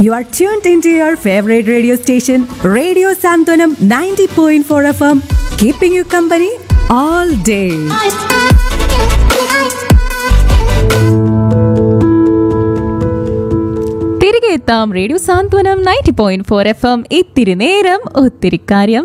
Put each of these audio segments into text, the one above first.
You are tuned into your favorite radio station, Radio Santonam 90.4 FM, keeping you company all day. തിരികെ എത്താം radio സാന്ത്വനം 90.4 FM. ഇത്തിരി നേരം ഒത്തിരി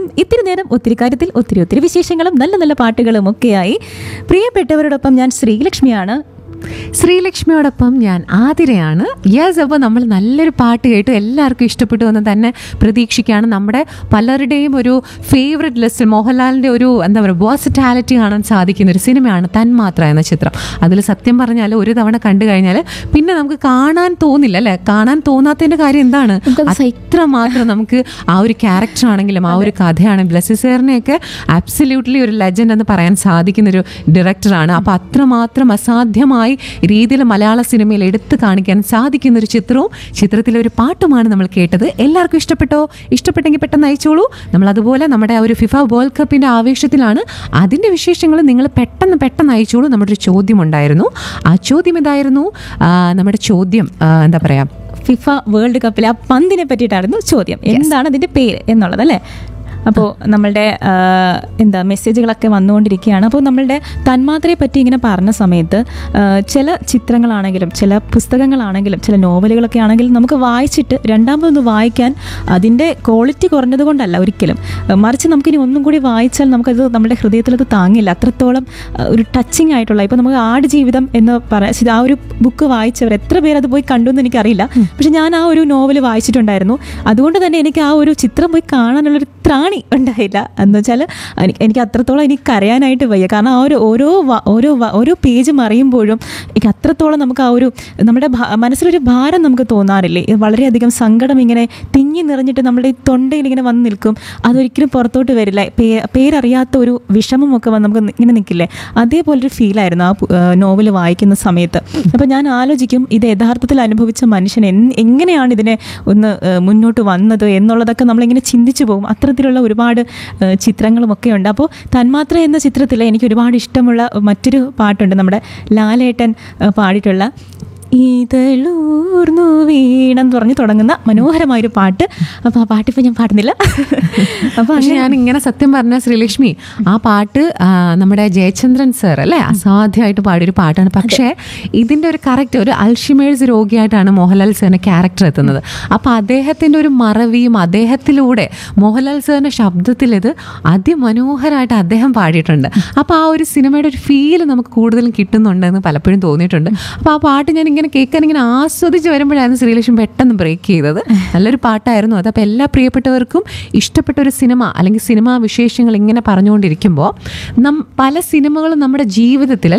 കാര്യത്തിൽ ഒത്തിരി വിശേഷങ്ങളും നല്ല നല്ല പാട്ടുകളും ഒക്കെയായി പ്രിയപ്പെട്ടവരോടൊപ്പം ഞാൻ ശ്രീലക്ഷ്മിയാണ്. ശ്രീലക്ഷ്മിയോടൊപ്പം ഞാൻ ആതിരയാണ്. യെസ്, അപ്പോൾ നമ്മൾ നല്ലൊരു പാട്ട് കേട്ടു, എല്ലാവർക്കും ഇഷ്ടപ്പെട്ടു എന്ന് തന്നെ പ്രതീക്ഷിക്കുകയാണ്. നമ്മുടെ പലരുടെയും ഒരു ഫേവററ്റ് ലിസ്റ്റിൽ മോഹൻലാലിൻ്റെ ഒരു എന്താ പറയുക വേഴ്സറ്റാലിറ്റി കാണാൻ സാധിക്കുന്ന ഒരു സിനിമയാണ് തന്മാത്ര എന്ന ചിത്രം. അതിൽ സത്യം പറഞ്ഞാൽ ഒരു തവണ കണ്ടു കഴിഞ്ഞാൽ പിന്നെ നമുക്ക് കാണാൻ തോന്നില്ല അല്ലേ? കാണാൻ തോന്നാത്തതിൻ്റെ കാര്യം എന്താണ്? അത്രമാത്രം നമുക്ക് ആ ഒരു ക്യാരക്ടർ ആണെങ്കിലും ആ ഒരു കഥയാണെങ്കിലും ബ്ലെസ്സി സാറിനെയൊക്കെ ആബ്സല്യൂട്ട്ലി ഒരു ലെജൻഡ് എന്ന് പറയാൻ സാധിക്കുന്നൊരു ഡയറക്ടറാണ്. അപ്പോൾ അത്രമാത്രം അസാധ്യമായ രീതിയിൽ മലയാള സിനിമയിൽ എടുത്തു കാണിക്കാൻ സാധിക്കുന്ന ഒരു ചിത്രവും ചിത്രത്തിലെ ഒരു പാട്ടുമാണ് നമ്മൾ കേട്ടത്. എല്ലാവർക്കും ഇഷ്ടപ്പെട്ടോ? ഇഷ്ടപ്പെട്ടെങ്കിൽ പെട്ടെന്ന് അയച്ചോളൂ. നമ്മൾ അതുപോലെ നമ്മുടെ ഒരു ഫിഫ വേൾഡ് കപ്പിൻ്റെ ആവേശത്തിലാണ്. അതിൻ്റെ വിശേഷങ്ങൾ നിങ്ങൾ പെട്ടെന്ന് അയച്ചോളൂ. നമ്മുടെ ഒരു ചോദ്യം ഉണ്ടായിരുന്നു. ആ ചോദ്യം ഇതായിരുന്നു. നമ്മുടെ ചോദ്യം എന്താ പറയുക, ഫിഫ വേൾഡ് കപ്പിലെ ആ പന്തിനെ പറ്റിയിട്ടായിരുന്നു ചോദ്യം. എന്താണ് അതിൻ്റെ പേര് എന്നുള്ളത് അല്ലേ? അപ്പോൾ നമ്മളുടെ മെസ്സേജുകളൊക്കെ വന്നുകൊണ്ടിരിക്കുകയാണ്. അപ്പോൾ നമ്മളുടെ തന്മാത്രയെ പറ്റി ഇങ്ങനെ പറഞ്ഞ സമയത്ത് ചില ചിത്രങ്ങളാണെങ്കിലും ചില പുസ്തകങ്ങളാണെങ്കിലും ചില നോവലുകളൊക്കെ ആണെങ്കിലും നമുക്ക് വായിച്ചിട്ട് രണ്ടാമതൊന്ന് വായിക്കാൻ അതിൻ്റെ ക്വാളിറ്റി കുറഞ്ഞത് കൊണ്ടല്ല ഒരിക്കലും, മറിച്ച് നമുക്കിനി ഒന്നും കൂടി വായിച്ചാൽ നമുക്കത് നമ്മുടെ ഹൃദയത്തിലത് താങ്ങില്ല. അത്രത്തോളം ഒരു ടച്ചിങ് ആയിട്ടുള്ള, ഇപ്പോൾ നമുക്ക് ആടുജീവിതം എന്ന് പറയാം, ആ ഒരു ബുക്ക് വായിച്ചവർ എത്ര പേര് അത് പോയി കണ്ടു എന്ന് എനിക്കറിയില്ല. പക്ഷെ ഞാൻ ആ ഒരു നോവൽ വായിച്ചിട്ടുണ്ടായിരുന്നു. അതുകൊണ്ട് തന്നെ എനിക്ക് ആ ഒരു ചിത്രം പോയി കാണാനുള്ളൊരു ത്രാണി ഉണ്ടായില്ല. എന്ന് വെച്ചാൽ എനിക്ക് അത്രത്തോളം എനിക്ക് കരയാനായിട്ട് വയ്യ. കാരണം ആ ഒരു ഓരോ പേജ് മറിയുമ്പോഴും എനിക്ക് അത്രത്തോളം നമുക്ക് ആ ഒരു നമ്മുടെ മനസ്സിലൊരു ഭാരം നമുക്ക് തോന്നാറില്ലേ? വളരെയധികം സങ്കടം ഇങ്ങനെ തിങ്ങി നിറഞ്ഞിട്ട് നമ്മുടെ ഈ തൊണ്ടയിൽ ഇങ്ങനെ വന്ന് നിൽക്കും. അതൊരിക്കലും പുറത്തോട്ട് വരില്ല. പേരറിയാത്ത ഒരു വിഷമമൊക്കെ വന്ന് നമുക്ക് ഇങ്ങനെ നിൽക്കില്ലേ? അതേപോലൊരു ഫീലായിരുന്നു ആ നോവൽ വായിക്കുന്ന സമയത്ത്. അപ്പോൾ ഞാൻ ആലോചിക്കും, ഇത് യഥാർത്ഥത്തിൽ അനുഭവിച്ച മനുഷ്യൻ എങ്ങനെയാണ് ഇതിനെ ഒന്ന് മുന്നോട്ട് വന്നത് എന്നുള്ളതൊക്കെ നമ്മളിങ്ങനെ ചിന്തിച്ചു പോകും. അത്തരത്തിലുള്ള ഒരുപാട് ചിത്രങ്ങളുമൊക്കെ ഉണ്ട്. അപ്പോൾ തന്മാത്ര എന്ന ചിത്രത്തിൽ എനിക്ക് ഒരുപാട് ഇഷ്ടമുള്ള മറ്റൊരു പാട്ടുണ്ട്, നമ്മുടെ ലാലേട്ടൻ പാടിയിട്ടുള്ള ഇതളൂർന്നു വീണെന്ന് പറഞ്ഞ് തുടങ്ങുന്ന മനോഹരമായൊരു പാട്ട്. അപ്പോൾ ആ പാട്ടിപ്പോൾ ഞാൻ പാടുന്നില്ല. അപ്പോൾ ഞാൻ ഇങ്ങനെ സത്യം പറഞ്ഞ ശ്രീലക്ഷ്മി, ആ പാട്ട് നമ്മുടെ ജയചന്ദ്രൻ സർ അല്ലേ അസാധ്യമായിട്ട് പാടിയൊരു പാട്ടാണ്. പക്ഷേ ഇതിൻ്റെ ഒരു കറക്റ്റ് ഒരു അൽഷിമേഴ്സ് രോഗിയായിട്ടാണ് മോഹൻലാൽ സാറിൻ്റെ ക്യാരക്ടർ എത്തുന്നത്. അപ്പോൾ അദ്ദേഹത്തിൻ്റെ ഒരു മറവിയും അദ്ദേഹത്തിലൂടെ മോഹൻലാൽ സാറിൻ്റെ ശബ്ദത്തിൽ ഇത് അതിമനോഹരമായിട്ട് അദ്ദേഹം പാടിയിട്ടുണ്ട്. അപ്പോൾ ആ ഒരു സിനിമയുടെ ഒരു ഫീൽ നമുക്ക് കൂടുതലും കിട്ടുന്നുണ്ടെന്ന് പലപ്പോഴും തോന്നിയിട്ടുണ്ട്. അപ്പോൾ ആ പാട്ട് ഞാൻ ഇങ്ങനെ കേൾക്കാൻ ഇങ്ങനെ ആസ്വദിച്ച് വരുമ്പോഴായിരുന്നു ശ്രീലക്ഷ്മി പെട്ടെന്ന് ബ്രേക്ക് ചെയ്തത്. നല്ലൊരു പാട്ടായിരുന്നു അത്. അപ്പോൾ എല്ലാ പ്രിയപ്പെട്ടവർക്കും ഇഷ്ടപ്പെട്ട ഒരു സിനിമ അല്ലെങ്കിൽ സിനിമാ വിശേഷങ്ങൾ ഇങ്ങനെ പറഞ്ഞുകൊണ്ടിരിക്കുമ്പോൾ പല സിനിമകളും നമ്മുടെ ജീവിതത്തിൽ